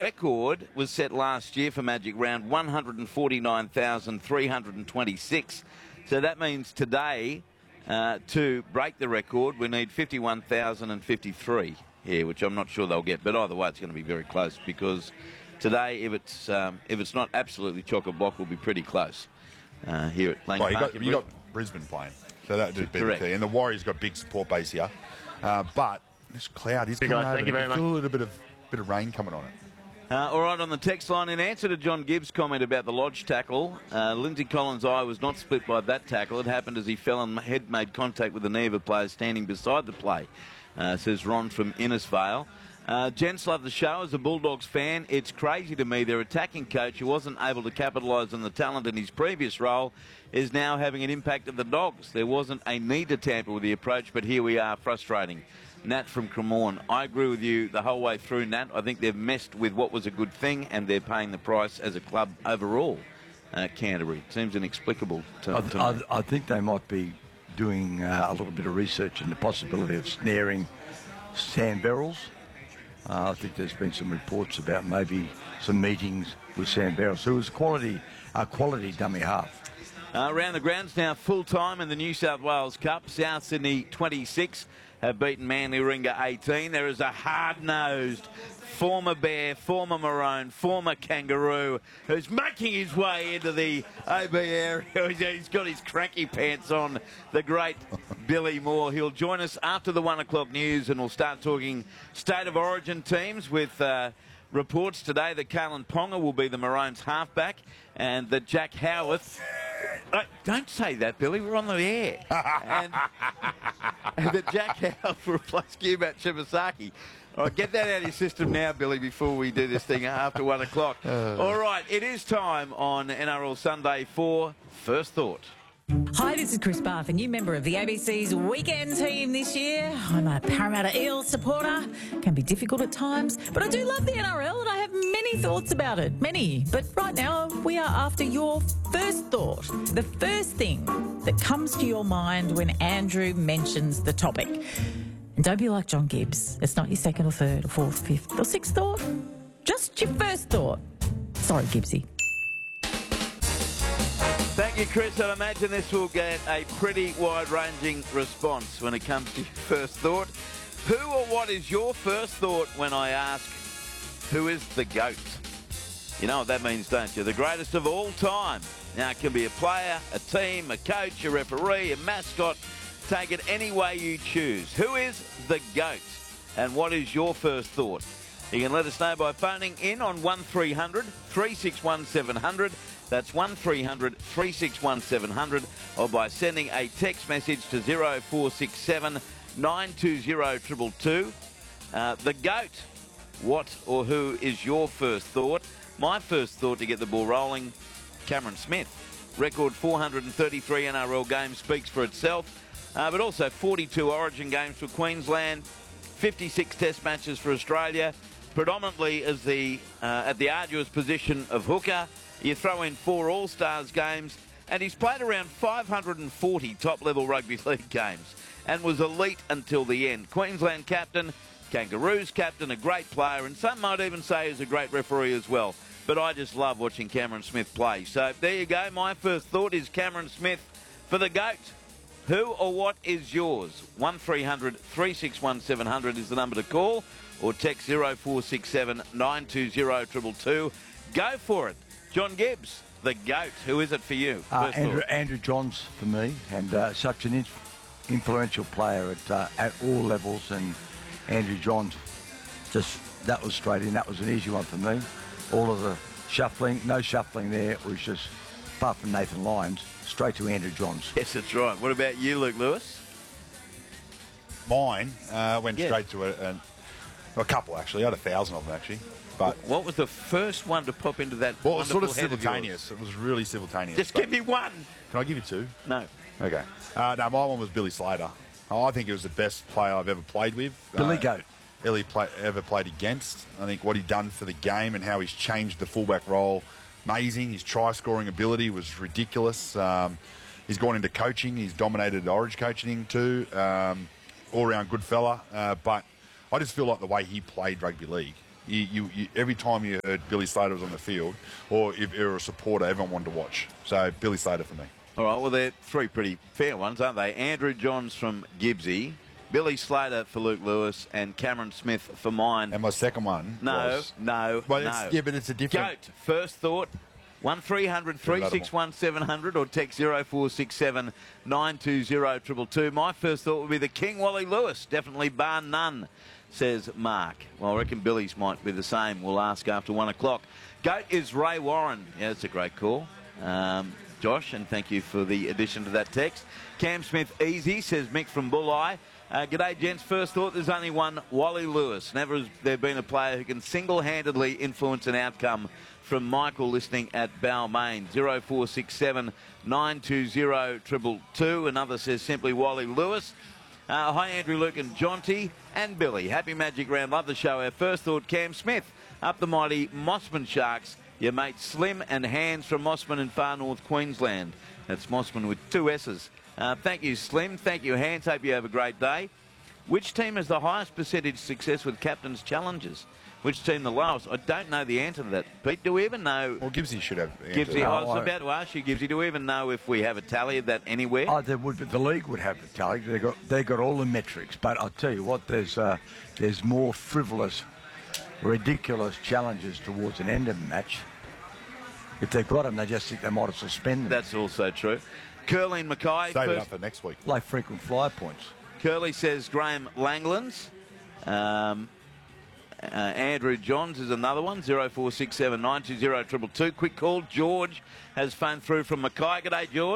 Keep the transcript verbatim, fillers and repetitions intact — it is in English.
record was set last year for Magic Round, one hundred forty-nine thousand three hundred twenty-six. So that means today, uh, to break the record, we need fifty-one thousand fifty-three here, which I'm not sure they'll get. But either way, it's going to be very close because today, if it's um, if it's not absolutely chock-a-block, will be pretty close uh, here at Lang Well, you Park. got, you got Brisbane playing, so that would be the Correct. key. And the Warriors got big support base here, uh, but this cloud is Hey coming guys, over. thank you very There's much. a little bit of bit of rain coming on it. Uh, all right, on the text line, in answer to John Gibbs' comment about the Lodge tackle, uh, Lindsay Collins' eye was not split by that tackle. It happened as he fell and head made contact with the knee of a player standing beside the play, uh, says Ron from Innisfail. Uh, gents, love the show. As a Bulldogs fan, it's crazy to me their attacking coach, who wasn't able to capitalise on the talent in his previous role, is now having an impact at the Dogs. There wasn't a need to tamper with the approach, but here we are, frustrating. Nat from Cremorne. I agree with you the whole way through, Nat. I think they've messed with what was a good thing, and they're paying the price as a club overall. Uh, Canterbury. It seems inexplicable to, I, to I, me. I think they might be doing uh, a little bit of research in the possibility of snaring Sam Verrills. Uh, I think there's been some reports about maybe some meetings with Sam Verrills, who was quality, a quality dummy half. Uh, around the grounds now, full time in the New South Wales Cup. South Sydney twenty-six have beaten Manly Warringah eighteen. There is a hard-nosed former Bear, former Maroon, former Kangaroo who's making his way into the A B area. He's got his cranky pants on, the great Billy Moore. He'll join us after the one o'clock news, and we'll start talking State of Origin teams with uh, reports today that Kalen Ponga will be the Maroons halfback and that Jack Howarth... Uh, don't say that, Billy. We're on the air. and, and that Jack Howarth will replace Gubat Shibasaki. All right, get that out of your system now, Billy, before we do this thing after one o'clock. Uh. All right, it is time on N R L Sunday for First Thought. Hi, this is Chris Barth, a new member of the A B C's weekend team this year. I'm a Parramatta Eels supporter. Can be difficult at times, but I do love the N R L and I have many thoughts about it. Many. But right now, we are after your first thought. The first thing that comes to your mind when Andrew mentions the topic. And don't be like John Gibbs. It's not your second or third or fourth, fifth or sixth thought. Just your first thought. Sorry, Gibbsy. Thank you, Chris. I imagine this will get a pretty wide-ranging response when it comes to your first thought. Who or what is your first thought when I ask, who is the GOAT? You know what that means, don't you? The greatest of all time. Now, it can be a player, a team, a coach, a referee, a mascot. Take it any way you choose. Who is the GOAT? And what is your first thought? You can let us know by phoning in on one three hundred, three six one, seven hundred. That's one three hundred, three six one, seven hundred, or by sending a text message to zero four six seven, nine two zero, two two two. Uh, the GOAT. What or who is your first thought? My first thought to get the ball rolling, Cameron Smith. Record four hundred thirty-three N R L games speaks for itself, uh, but also forty-two Origin games for Queensland, fifty-six Test matches for Australia, predominantly as the uh, at the arduous position of hooker. You throw in four All-Stars games, and he's played around five hundred forty top-level rugby league games and was elite until the end. Queensland captain, Kangaroos captain, a great player, and some might even say he's a great referee as well. But I just love watching Cameron Smith play. So there you go. My first thought is Cameron Smith for the GOAT. Who or what is yours? one three hundred, three six one, seven hundred is the number to call, or text zero four six seven, nine two zero, two two two. Go for it. John Gibbs, the GOAT. Who is it for you? Uh, Andrew, Andrew Johns for me, and uh, such an in influential player at uh, at all levels. And Andrew Johns, just that was straight in. That was an easy one for me. All of the shuffling, no shuffling there. It was just, apart from Nathan Lyons, straight to Andrew Johns. Yes, that's right. What about you, Luke Lewis? Mine uh, went Yeah. straight to a, a, a couple, actually. I had a thousand of them, actually. But what was the first one to pop into that? Well, it was sort of wonderful head of simultaneous. It was really simultaneous. Just but- give me one. Can I give you two? No. Okay. Uh, no, my one was Billy Slater. Oh, I think he was the best player I've ever played with. Billy uh, Goat. Ellie play, ever played against. I think what he'd done for the game and how he's changed the fullback role, amazing. His try-scoring ability was ridiculous. Um, he's gone into coaching. He's dominated Orange coaching too. Um, all-round good fella. Uh, but I just feel like the way he played rugby league You, you, you, every time you heard Billy Slater was on the field, or if you're a supporter, everyone wanted to watch. So Billy Slater for me. All right, well, they're three pretty fair ones, aren't they? Andrew Johns from Gibbsy, Billy Slater for Luke Lewis, and Cameron Smith for mine. And my second one No, was... no, Well, no. it's, yeah, but it's a different... Goat, first thought, one three hundred, three six one, seven hundred or text zero four six seven, nine two zero, two two two. My first thought would be the King Wally Lewis, definitely bar none, says Mark. Well, I reckon Billy's might be the same. We'll ask after one o'clock. Goat is Ray Warren. Yeah, that's a great call. Um, Josh, and thank you for the addition to that text. Cam Smith, easy, says Mick from Bulleye. Uh, g'day, gents. First thought, there's only one, Wally Lewis. Never has there been a player who can single-handedly influence an outcome. From Michael, listening at Balmain, zero four six seven, nine two zero, two two two. Another says simply Wally Lewis. Uh, hi, Andrew, Luke and Jonty and Billy. Happy Magic Round. Love the show. Our first thought, Cam Smith. Up the mighty Mossman Sharks. Your mate Slim and Hans from Mossman in far north Queensland. That's Mossman with two S's. Uh, thank you, Slim. Thank you, Hans. Hope you have a great day. Which team has the highest percentage success with captain's challenges? Which team the lowest? I don't know the answer to that. Pete, do we even know? Well, Gibbsy should have... the Gibbsy, answer. I was No, I- about to ask you, Gibbsy, do we even know if we have a tally of that anywhere? Oh, there would be, the league would have the tally. They got they got all the metrics, but I'll tell you what, there's uh, there's more frivolous, ridiculous challenges towards an end of the match. If they've got them, they just think they might as well spend them. That's also true. Curly Mackay. Save it first- up for next week. Like frequent flyer points. Curly says Graham Langlands. Um, uh, Andrew Johns is another one. zero four six seven, nine two zero, two two two. Quick call. George has phoned through from Mackay. G'day, George.